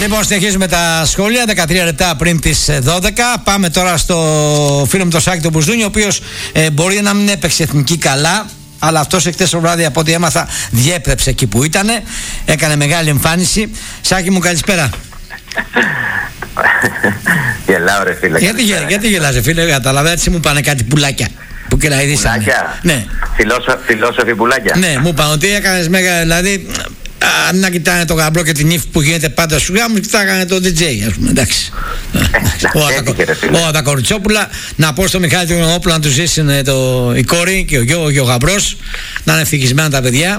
Λοιπόν, συνεχίζουμε τα σχόλια. 13 λεπτά πριν τις 12. Πάμε τώρα στο φίλο μου τον Σάκη τον Μπουζούνη, ο οποίος μπορεί να μην έπαιξε εθνική καλά, αλλά αυτός εχθές το βράδυ, από ό,τι έμαθα, διέπρεψε εκεί που ήταν. Έκανε μεγάλη εμφάνιση. Σάκη μου, καλησπέρα. Γελάω ρε φίλε. Γιατί γελάς φίλε? Καταλαβαίνω, έτσι μου πάνε κάτι πουλάκια που κελαϊδίσανε. Πουλάκια? Ναι. Φιλόσοφοι πουλάκια. Ναι, μου είπαν ότι έκανες μέγα, δηλαδή αν να κοιτάνε το γαμπρό και την ύφη που γίνεται πάντα στους γάμους, κοιτάγανε το DJ, ας πούμε, εντάξει. Τα κοριτσόπουλα. Να πω στο Μιχάλη τον Όπλο να του ζήσει η κόρη και ο γαμπρός, να είναι ευτυχισμένα τα παιδιά.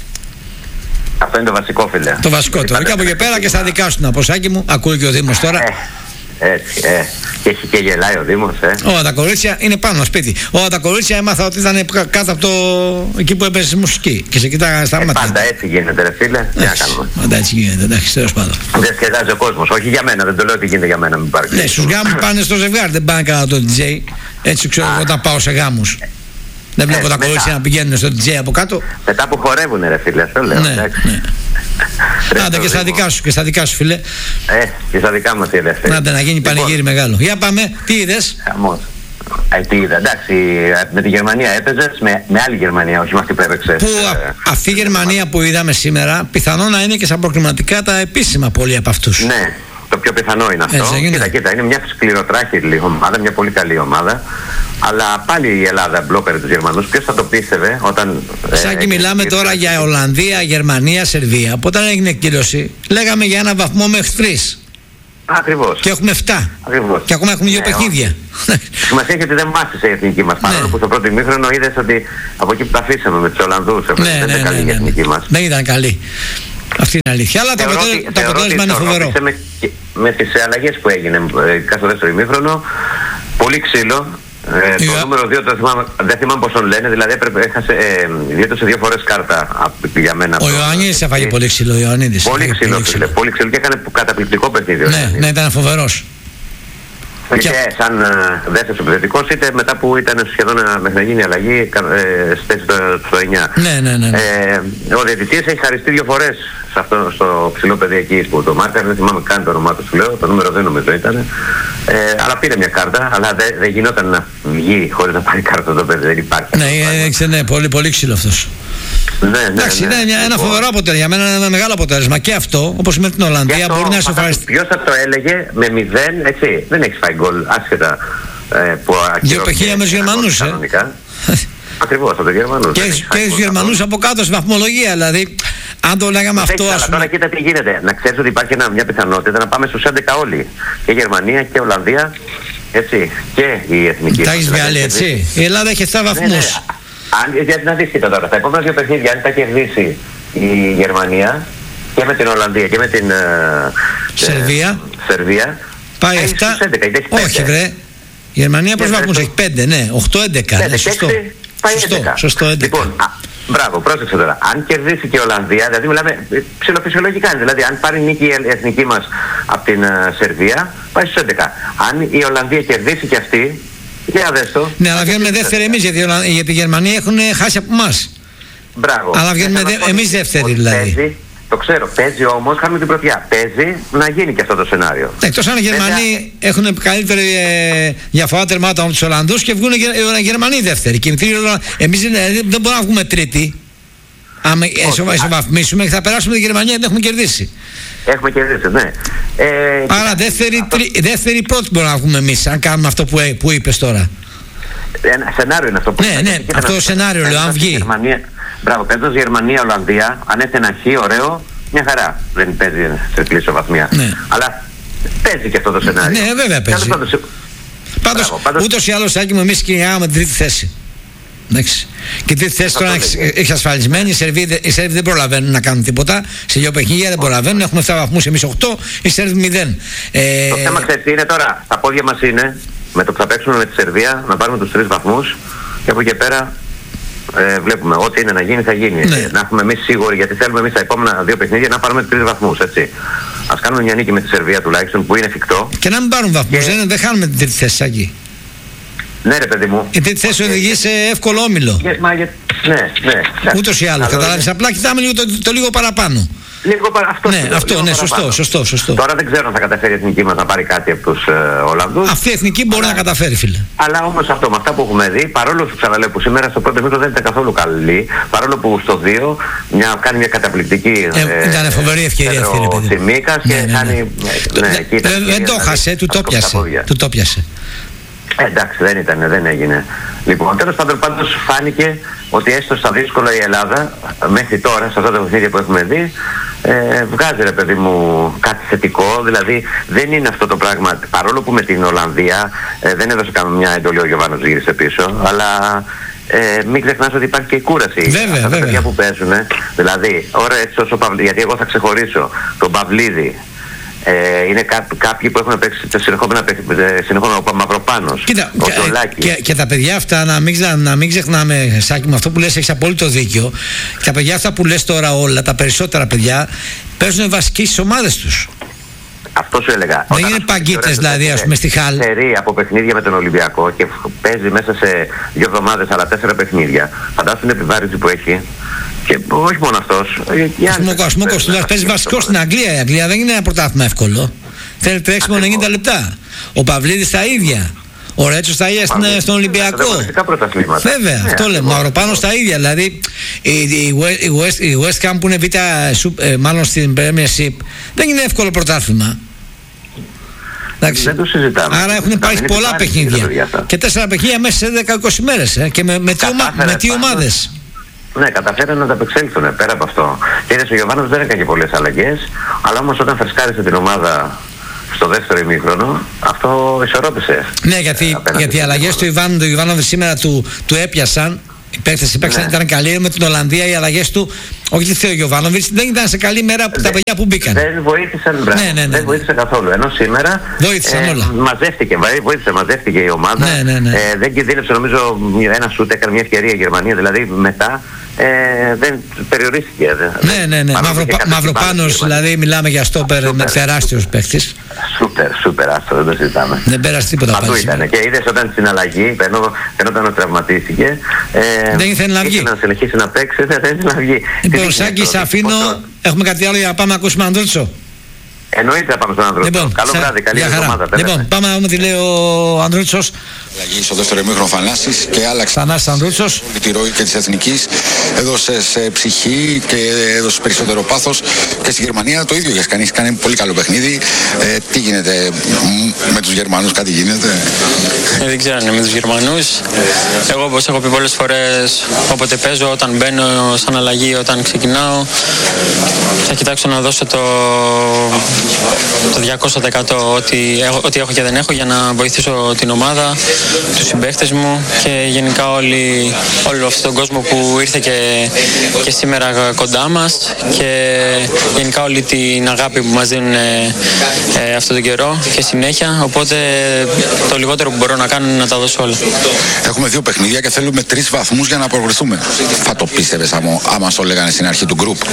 Αυτό είναι το βασικό, φίλε. Το βασικό τώρα. Και από εκεί πέρα και στα δικά σου, να πω, Σάκη μου, ακούει και ο Δήμος τώρα. Έτσι, και έχει και γελάει ο Δήμος, τα κορίτσια είναι πάνω στο σπίτι. Τα κορίτσια έμαθα ότι ήταν κάτω από εκεί που έπαιζε μουσική και σε κοιτάγανε στα μάτια. Πάντα έτσι γίνεται, ρε φίλε. Τι να κάνουμε. Πάντα έτσι γίνεται, εντάξει, τέλος πάντων. Δεν σκεδάζει ο κόσμος. Όχι για μένα, δεν το λέω ότι γίνεται για μένα. Ναι, στους γάμους πάνε στο ζευγάρι, δεν πάνε καλά το DJ. Έτσι ξέρω όταν πάω σε γάμους. Δεν βλέπω τα κορίτσια να πηγαίνουν στο DJ από κάτω. Μετά που χορεύουνε, ρε φίλε, αυτό λέω. Ναι. Άντε και στα δικά σου, φίλε. Και στα δικά μας η ελεύθερη. Άντε να γίνει πανηγύρι μεγάλο. Για πάμε, τι είδες? Χαμός. Τι είδα, εντάξει, με τη Γερμανία έπαιζες, με άλλη Γερμανία, όχι με αυτή που έπαιξες. Αυτή η Γερμανία που είδαμε σήμερα, πιθανόν να είναι και σαν προκριματικά τα επίσημα πολλοί από αυτούς. Ναι. Το πιο πιθανό είναι αυτό. Κοίτα, είναι μια σκληροτράχηλη ομάδα, μια πολύ καλή ομάδα. Αλλά πάλι η Ελλάδα μπλόκαρε τους Γερμανούς. Ποιος θα το πίστευε όταν. Σάκη, μιλάμε τώρα για Ολλανδία, Γερμανία, Σερβία. Οπότε όταν έγινε εκδήλωση, λέγαμε για ένα βαθμό μέχρι 3. Ακριβώς. Και έχουμε 7. Ακριβώς. Και ακόμα έχουμε 2 παιχνίδια. Σημασία έχει ότι δεν μάθησε η εθνική μας. Παρόλο που στο πρώτο ημίχρονο είδες ότι από εκεί που τα αφήσαμε με τους Ολλανδούς. Δεν ήταν καλή η εθνική μας. Δεν ήταν καλή. Αυτή είναι αλήθεια. Αλλά το αποτέλεσμα είναι φοβερό. Με τις αλλαγές που έγινε κάθε δεύτερο ημίχρονο, πολύ ξύλο. Το νούμερο 2 δεν θυμάμαι πώς τον λένε, δηλαδή διέτωσε 2 φορές κάρτα για μένα. Ο Ιωαννίδης έφαγε πολύ ξύλο. Πολύ ξύλο και έκανε καταπληκτικό παιχνίδι. Ναι, ήταν φοβερός. Και σαν δεύτερος επιθετικός, είτε μετά που ήταν σχεδόν μέχρι να γίνει αλλαγή στο 9. Ναι. Ο διαιτητής έχει χαριστεί 2 φορές στο ψηλό παιδί εκεί που το μάρκαρ, δεν θυμάμαι καν το όνομά του, λέω, το νούμερο δεν νομίζω ήταν. Αλλά πήρε μια κάρτα, αλλά δεν γινόταν να βγει χωρίς να πάρει κάρτα το παιδί, δεν υπάρχει. Ναι, πολύ ξύλο αυτός. Εντάξει, είναι ένα φοβερό αποτέλεσμα. Για μένα είναι ένα μεγάλο αποτέλεσμα. Και αυτό, όπως με την Ολλανδία, μπορεί να σοφαριστεί. Ποιος θα το έλεγε με 0, έτσι, δεν έχει φάει γκολ, άσχετα που ακυρώθηκε. 2 παιχνίδια με τους Γερμανούς, Ακριβώς, από τους Γερμανούς. Και τους Γερμανούς από κάτω στη βαθμολογία, δηλαδή. Αν το λέγαμε αυτό, ας πούμε. Τώρα κοίτα τι γίνεται. Να ξέρεις ότι υπάρχει μια πιθανότητα να πάμε στους 11 όλοι. Και Γερμανία και Ολλανδία, έτσι, και η εθνική. Τα έχεις βγάλει, έτσι. Η Ελλάδα έχει 7 βαθμούς. Γιατί να δεις κοίτα τώρα, τα επόμενα 2 παιχνίδια, αν τα κερδίσει η Γερμανία και με την Ολλανδία και με την Σερβία, πάει 7. Όχι βρε, η Γερμανία προς βαθμούς έχει 5, ναι, 8-11. Σωστό, 11. Λοιπόν, μπράβο, πρόσεξε τώρα. Αν κερδίσει και η Ολλανδία, δηλαδή μιλάμε ψιλοφυσιολογικά, δηλαδή αν πάρει νίκη η εθνική μας από την Σερβία, πάει στους 11. Αν η Ολλανδία κερδίσει και αυτή, για δες το. Ναι, αλλά βγαίνουμε δεύτεροι εμείς, γιατί οι Γερμανοί έχουν χάσει από εμάς. Μπράβο. Αλλά βγαίνουμε εμείς δεύτεροι δηλαδή. Το ξέρω, παίζει όμως, κάνουμε την πρωτιά. Παίζει να γίνει και αυτό το σενάριο. Εκτός αν οι Γερμανοί έχουν καλύτερη διαφορά τερμάτων από τους Ολλανδούς και βγουν οι Γερμανοί δεύτεροι. Εμείς δεν μπορούμε να βγούμε τρίτη. Αν ισοβαθμίσουμε, θα περάσουμε τη Γερμανία, δεν έχουμε κερδίσει. Έχουμε κερδίσει, ναι. Άρα δεύτερη πρώτη μπορούμε να βγούμε εμείς, αν κάνουμε αυτό που είπες τώρα. Ένα σενάριο είναι αυτό που Ναι, αυτό το σενάριο λέω, αν βγει. Μπράβο, παίζοντας Γερμανία-Ολλανδία, αν έρθει ένα χ, ωραίο, μια χαρά. Δεν παίζει σε πλήρη ισοβαθμία. Ναι. Αλλά παίζει και αυτό το σενάριο. Ναι, βέβαια παίζει. Πάντως, ούτως ή άλλως, Σάκη μου, εμείς κυνηγάμε την τρίτη θέση. Εντάξει. Και τρίτη θέση τώρα έχει ασφαλισμένη. Οι Σέρβοι δεν προλαβαίνουν να κάνουν τίποτα. Σε 2 παιχνίδια δεν προλαβαίνουν. Έχουμε 7 βαθμούς εμείς 8, οι Σέρβοι 0. Το θέμα ξέρεις τι είναι τώρα. Στα πόδια μας είναι με το που θα παίξουμε με τη Σερβία να πάρουμε τους 3 βαθμούς και από εκεί και πέρα. Βλέπουμε ό,τι είναι να γίνει θα γίνει. Ναι. Να έχουμε εμείς σίγουροι, γιατί θέλουμε εμείς τα επόμενα 2 παιχνίδια να πάρουμε 3 βαθμούς, έτσι. Ας κάνουμε μια νίκη με τη Σερβία τουλάχιστον που είναι εφικτό. Και να μην πάρουν βαθμούς, δεν χάνουμε την τρίτη θέση, Σάκη. Ναι, ρε παιδί μου. Η τρίτη θέση οδηγεί σε εύκολο όμιλο. Ναι. Ούτως ή άλλως, καταλάβεις. Απλά κοιτάμε λίγο το λίγο παραπάνω. Λίγο αυτό. Ναι, αυτό, ναι, σωστό. Τώρα δεν ξέρω αν θα καταφέρει η εθνική μας να πάρει κάτι από τους Ολλανδούς. Αυτή η εθνική μπορεί να καταφέρει, φίλε. Αλλά όμως αυτό, με αυτά που έχουμε δει, παρόλο που ξαναλέω που σήμερα στο πρώτο μήχρονο δεν ήταν καθόλου καλή, παρόλο που στο 2 κάνει μια καταπληκτική. Ήταν φοβερή ευκαιρία αυτή, ρε παιδί. Τσιμίκας και κάνει. Δεν το χάσε, του το πιάσε. Εντάξει, δεν έγινε. Λοιπόν, τέλος πάντων πάντως φάνηκε ότι έστω στα δύσκολα η Ελλάδα, μέχρι τώρα, σε αυτά τα παιχνίδια που έχουμε δει, βγάζει, ρε παιδί μου, κάτι θετικό. Δηλαδή δεν είναι αυτό το πράγμα, παρόλο που με την Ολλανδία δεν έδωσε καμιά εντολή, ο Γιωβάνος γύρισε πίσω, αλλά μην ξεχνάς ότι υπάρχει και η κούραση. Βέβαια, αυτά τα παιδιά που παίζουν, δηλαδή, ωραία, έτσι όσο γιατί εγώ θα ξεχωρίσω τον Παυλίδη. Είναι κάποιοι που έχουν παίξει συνεχόμενα ο Μαυροπάνος, ο Ζολάκης. Και τα παιδιά αυτά, να μην ξεχνάμε, Σάκη, με αυτό που λες έχεις απόλυτο δίκιο. Τα παιδιά αυτά που λες τώρα όλα, τα περισσότερα παιδιά, παίζουν βασικοί στις ομάδες τους. Αυτό σου έλεγα. Δεν είναι παγκίτες δηλαδή, ας πούμε, στη Χάλ. Σερί από παιχνίδια με τον Ολυμπιακό και παίζει μέσα σε 2 εβδομάδες άλλα 4 παιχνίδια. Φαντάσου την επιβάρυνση που έχει. Και όχι μόνο αυτός. Ο Κοστούλας παίζει βασικό στην Αγγλία. Η Αγγλία δεν είναι ένα πρωτάθλημα εύκολο. Θέλει τρέξιμο 90 λεπτά. Ο Παυλίδης τα ίδια. Ο Ρέτσος τα ίδια στον Ολυμπιακό. Βέβαια, αυτό λέμε. Ο Μαυροπάνος τα ίδια. Δηλαδή η West Ham που είναι β', μάλλον στην Premiership, δεν είναι εύκολο πρωτάθλημα. Δεν το συζητάμε. Άρα έχουν πάρει πολλά παιχνίδια. Και 4 παιχνίδια μέσα σε 10-20 μέρες. Και με τι ομάδες. Ναι, καταφέρανε να τα απεξέλθουν πέρα από αυτό. Και είδες, ο Γιωβάνος δεν έκανε και πολλές αλλαγές, αλλά όμως όταν φρεσκάρισε την ομάδα στο δεύτερο ημίχρονο, αυτό ισορρόπησε. Ναι, γιατί οι αλλαγές του Ιβάνοβιτ σήμερα του έπιασαν. Οι παίκτες ήταν καλοί. Με την Ολλανδία οι αλλαγές του, όχι τι θέλει ο Γιωβάνοβιτς, δεν ήταν σε καλή μέρα τα παιδιά που μπήκαν. Δεν βοήθησαν, δεν βοήθησαν καθόλου. Ενώ σήμερα μαζεύτηκε η ομάδα. Δεν κινδύνευσε, νομίζω, ένα σούτ, έκανε μια ευκαιρία η Γερμανία, δηλαδή μετά. Δεν περιορίστηκε. Ναι. Μαυροπάνος, δηλαδή μιλάμε για στόπερ με τεράστιος παίκτης. Σούπερ, άστο, δεν το συζητάμε. Δεν πέρασε τίποτα πάλι. Παντού ήταν. Και είδες όταν στην αλλαγή, φαινόταν να τραυματίστηκε. Δεν ήθελε να βγει. Ήθελε να συνεχίσει να παίξει, δεν ήθελε να βγει. Λοιπόν, Σάκη, σε αφήνω. Έχουμε κάτι άλλο για να πάμε να ακούσουμε Ανδρούτσο? Εννοείται να πάμε στον Ανδρούτσο. Καλό βράδυ, καλή εβδομάδα. Λοιπόν, πάμε να δούμε τι λέει ο Ανδρούτσος. Αλλαγή στο δεύτερο ημίχρονο Θανάσης και άλλαξε Θανάσης Ανδρούτσος. Τη ροή και της Εθνικής. Έδωσε σε ψυχή και έδωσε περισσότερο πάθος. Και στη Γερμανία το ίδιο έχει κάνει. Έχει κάνει πολύ καλό παιχνίδι. Τι γίνεται με τους Γερμανούς, κάτι γίνεται? Δεν ξέρω αν είναι με τους Γερμανούς. Εγώ, όπως έχω πει πολλές φορές, όποτε παίζω, όταν μπαίνω σαν αλλαγή, όταν ξεκινάω, θα κοιτάξω να δώσω το 200% ό,τι έχω και δεν έχω για να βοηθήσω την ομάδα, τους συμπαίχτες μου και γενικά όλο αυτόν τον κόσμο που ήρθε και σήμερα κοντά μας και γενικά όλη την αγάπη που μας δίνουν αυτόν τον καιρό και συνέχεια, οπότε το λιγότερο που μπορώ να κάνω είναι να τα δώσω όλα. Έχουμε 2 παιχνίδια και θέλουμε 3 βαθμούς για να προχωρηθούμε. Θα το πίστευες άμα στο λέγανε στην αρχή του γκρουπ?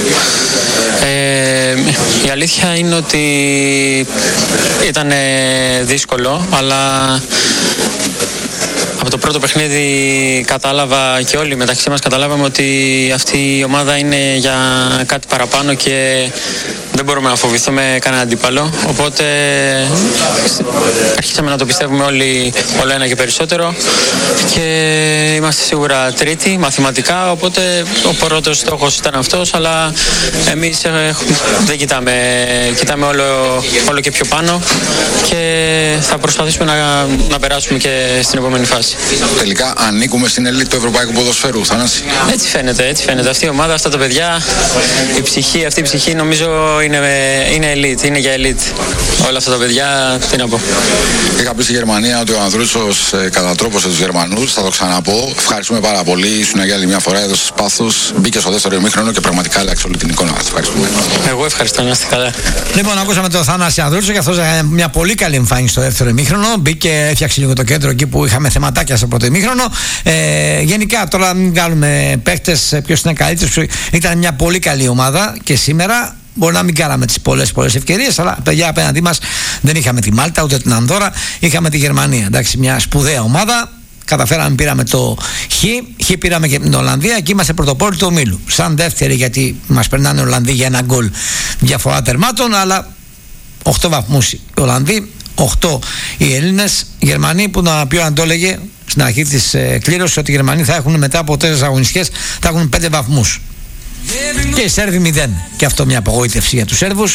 Η αλήθεια είναι ότι ήταν δύσκολο, αλλά από το πρώτο παιχνίδι κατάλαβα και όλοι μεταξύ μας καταλάβαμε ότι αυτή η ομάδα είναι για κάτι παραπάνω και δεν μπορούμε να φοβηθούμε κανένα αντίπαλο. Οπότε αρχίσαμε να το πιστεύουμε όλοι όλο ένα και περισσότερο και είμαστε σίγουρα τρίτη μαθηματικά, οπότε ο πρώτος στόχος ήταν αυτός, αλλά εμείς δεν κοιτάμε όλο και πιο πάνω και θα προσπαθήσουμε να περάσουμε και στην επόμενη φάση. Τελικά ανήκουμε στην ελίτ του ευρωπαϊκού ποδοσφαίρου, Θανάση? Έτσι φαίνεται. Αυτή η ομάδα, αυτά τα παιδιά, αυτή η ψυχή νομίζω είναι elite, είναι για elite. Όλα αυτά τα παιδιά, τι να πω. Είχα πει στη Γερμανία ότι ο Ανδρούτσος κατατρόπωσε τους Γερμανούς, θα το ξαναπώ. Ευχαριστούμε πάρα πολύ. Ήσουν για άλλη μια φορά, έδωσες πάθος, μπήκε στο δεύτερο ημίχρονο και πραγματικά άλλαξε όλη την εικόνα. Ευχαριστούμε. Εγώ ευχαριστώ, να είστε καλά. Λοιπόν, ακούσαμε τον Θανάση Ανδρούτσο και αυτός έκανε μια πολύ καλή εμφάνιση στο δεύτερο ημίχρονο. Μπήκε, έφτιαξε λίγο το κέντρο εκεί που είχαμε θεματάκια στο πρώτο ημίχρονο. Γενικά, τώρα μην κάνουμε παίχτες ποιος είναι καλύτερος. Ήταν μια πολύ καλή ομάδα και σήμερα. Μπορεί να μην κάναμε τις πολλές ευκαιρίες, αλλά παιδιά απέναντί μας δεν είχαμε τη Μάλτα ούτε την Ανδόρα, είχαμε τη Γερμανία. Εντάξει, μια σπουδαία ομάδα, καταφέραμε, πήραμε το Χ πήραμε και την Ολλανδία και είμαστε πρωτοπόροι του ομίλου. Σαν δεύτερη, γιατί μας περνάνε οι Ολλανδοί για ένα γκολ διαφορά τερμάτων, αλλά 8 βαθμούς οι Ολλανδοί, 8 οι Έλληνες. Οι Γερμανοί, που να πει αν το έλεγε στην αρχή της κλήρωσης ότι οι Γερμανοί θα έχουν μετά από 4 αγωνιστικές θα έχουν 5 βαθμούς. Και οι Σέρβοι 0. Και αυτό μια απογοήτευση για τους Σέρβους.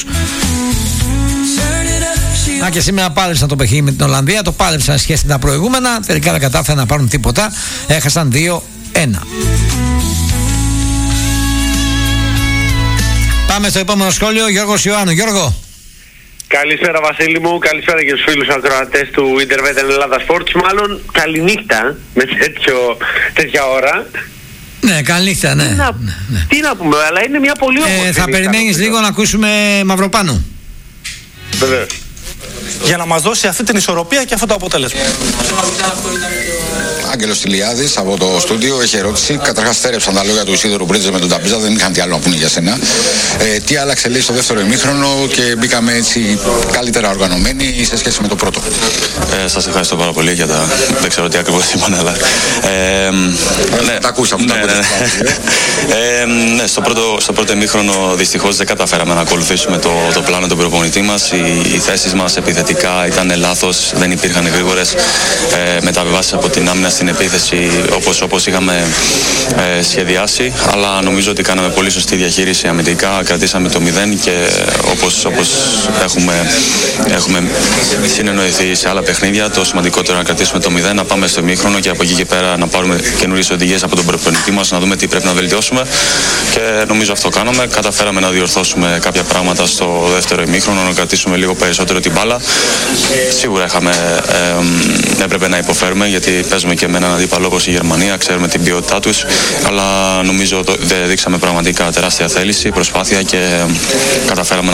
Αν και σήμερα πάλεψαν το παιχνίδι με την Ολλανδία, το πάλεψαν σχέση με τα προηγούμενα. Τελικά δεν κατάφεραν να πάρουν τίποτα. Έχασαν 2-1. Πάμε στο επόμενο σχόλιο. Γιώργος Ιωάννου. Γιώργο. Καλησπέρα Βασίλη μου, καλησπέρα και στους φίλους ακροατές του Interveten Ελλάδα Sports. Μάλλον καληνύχτα με τέτοια ώρα. Ναι, καληνύχτα, ναι. Τι να πούμε, αλλά είναι μια πολύ όμορφη θα περιμένεις λίγο να ακούσουμε Μαυροπάνο. Βεβαίως. Για να μας δώσει αυτή την ισορροπία και αυτό το αποτέλεσμα. Άγγελος Τηλιάδης από το στούντιο έχει ερώτηση. Καταρχάς, στέρεψαν τα λόγια του Ισίδωρου Μπρίτζε με τον Ταμπίζα, δεν είχαν τι άλλο να πούνε για σένα. Τι άλλαξε, λέει, στο δεύτερο ημίχρονο και μπήκαμε έτσι καλύτερα οργανωμένοι σε σχέση με το πρώτο? Σας ευχαριστώ πάρα πολύ για τα. Δεν ξέρω τι ακριβώς είπαν, αλλά. Τα ακούσαμε. Ναι, στο πρώτο ημίχρονο δυστυχώς δεν καταφέραμε να ακολουθήσουμε το πλάνο του προπονητή μας. Οι θέσεις μας επιθετικά ήταν λάθος, δεν υπήρχαν γρήγορες μεταβιβάσεις από την άμυνα στην επίθεση όπως είχαμε σχεδιάσει, αλλά νομίζω ότι κάναμε πολύ σωστή διαχείριση αμυντικά, κρατήσαμε το 0 και όπως έχουμε συνεννοηθεί σε άλλα παιχνίδια, το σημαντικότερο να κρατήσουμε το 0, να πάμε στο ημίχρονο και από εκεί και πέρα να πάρουμε καινούριες οδηγίες από τον προπονητή μας, να δούμε τι πρέπει να βελτιώσουμε, και νομίζω αυτό κάναμε. Καταφέραμε να διορθώσουμε κάποια πράγματα στο δεύτερο ημίχρονο, να κρατήσουμε λίγο περισσότερο την μπάλα. Σίγουρα έπρεπε να υποφέρουμε, γιατί παίζουμε και με έναν αντίπαλο όπως η Γερμανία, ξέρουμε την ποιότητά τους, αλλά νομίζω δείξαμε πραγματικά τεράστια θέληση, προσπάθεια και καταφέραμε